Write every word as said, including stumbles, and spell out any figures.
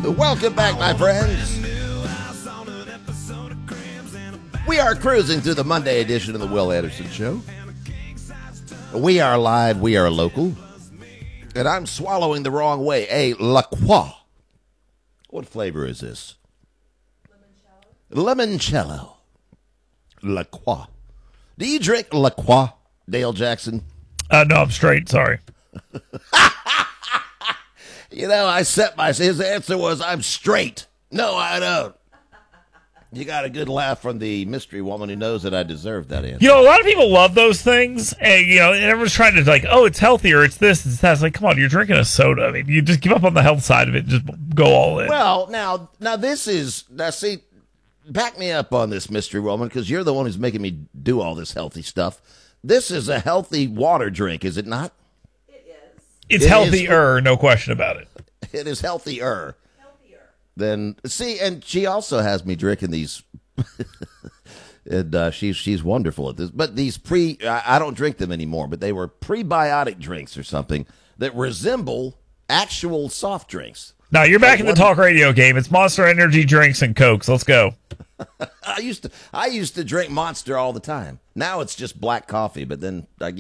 Welcome back, my friends. We are cruising through the Monday edition of the Will Anderson Show. We are live, we are local, and I'm swallowing the wrong way. A La Croix. What flavor is this? Limoncello. La Croix. Do you drink La Croix, Dale Jackson? Uh, no, I'm straight, sorry. You know, I set my, his answer was, I'm straight. No, I don't. You got a good laugh from the mystery woman who knows that I deserve that answer. You know, a lot of people love those things, and, you know, and everyone's trying to, like, oh, it's healthier, it's this, it's that. It's like, come on, you're drinking a soda. I mean, you just give up on the health side of it and just go all in. Well, now, now this is, now see, back me up on this, mystery woman, because you're the one who's making me do all this healthy stuff. This is a healthy water drink, is it not? It's It healthier, no question about it. It is healthier. Healthier. Then see, and she also has me drinking these, and uh, she's she's wonderful at this. But these pre, I, I don't drink them anymore. But they were prebiotic drinks or something that resemble actual soft drinks. Now you're back Like in the what- talk radio game. It's Monster Energy drinks and Cokes. Let's go. I used to I used to drink Monster all the time. Now it's just black coffee. But then I